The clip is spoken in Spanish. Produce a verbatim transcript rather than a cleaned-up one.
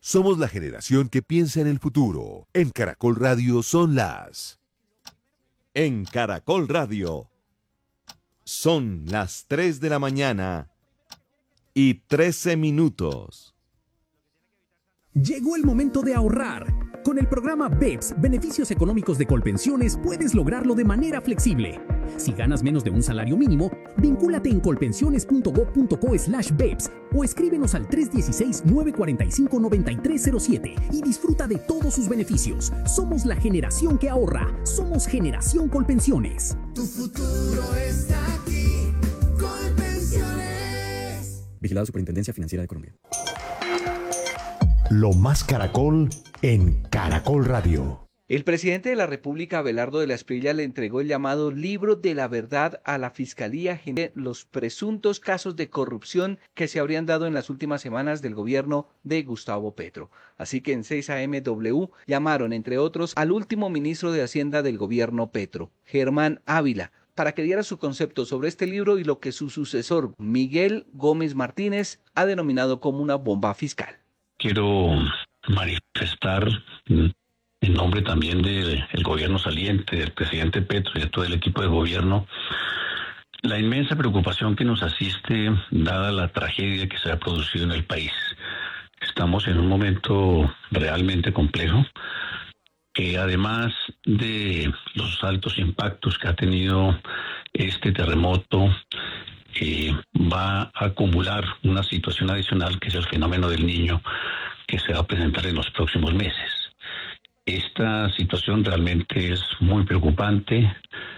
Somos la generación que piensa en el futuro. En Caracol Radio son las... En Caracol Radio son las tres de la mañana y trece minutos. Llegó el momento de ahorrar. Con el programa B E P S, Beneficios Económicos de Colpensiones, puedes lograrlo de manera flexible. Si ganas menos de un salario mínimo, vincúlate en colpensiones.gov.co slash BEPS o escríbenos al tres uno seis, nueve cuatro cinco, nueve tres cero siete y disfruta de todos sus beneficios. Somos la generación que ahorra. Somos Generación Colpensiones. Tu futuro está aquí. Colpensiones. Vigilado Superintendencia Financiera de Colombia. Lo más Caracol en Caracol Radio. El presidente de la República, Abelardo de la Espriella, le entregó el llamado Libro de la Verdad a la Fiscalía General de los presuntos casos de corrupción que se habrían dado en las últimas semanas del gobierno de Gustavo Petro. Así que en seis A M W llamaron, entre otros, al último ministro de Hacienda del gobierno Petro, Germán Ávila, para que diera su concepto sobre este libro y lo que su sucesor, Miguel Gómez Martínez, ha denominado como una bomba fiscal. Quiero manifestar en nombre también del gobierno saliente, del presidente Petro y de todo el equipo de gobierno, la inmensa preocupación que nos asiste dada la tragedia que se ha producido en el país. Estamos en un momento realmente complejo, que además de los altos impactos que ha tenido este terremoto, eh, va a acumular una situación adicional que es el fenómeno del Niño, que se va a presentar en los próximos meses. Esta situación realmente es muy preocupante.